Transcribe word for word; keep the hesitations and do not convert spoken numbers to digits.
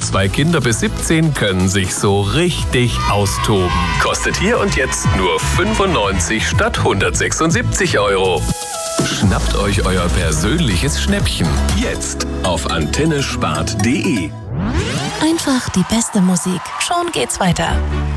Zwei Kinder bis siebzehn können sich so richtig austoben. Kostet hier und jetzt nur fünfundneunzig statt hundertsechsundsiebzig Euro. Schnappt euch euer persönliches Schnäppchen. Jetzt auf antennespart punkt de. Einfach die beste Musik. Schon geht's weiter.